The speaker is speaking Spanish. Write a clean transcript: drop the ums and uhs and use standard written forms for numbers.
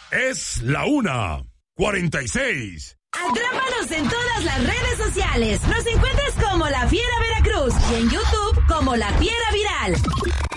Es la 1:46. Atrápanos en todas las redes sociales. Nos encuentras como La Fiera Veracruz y en YouTube como La Fiera Viral.